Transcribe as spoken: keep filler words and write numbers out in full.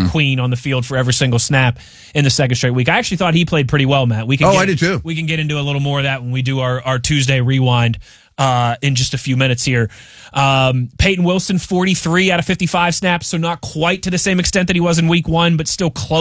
queen on the field for every single snap in the second straight week. I actually thought he played pretty well, Matt. We can oh, get, I did too. We can get into a little more of that when we do our, our Tuesday rewind uh, in just a few minutes here. Um, Peyton Wilson, forty-three out of fifty-five snaps, so not quite to the same extent that he was in week one, but still close.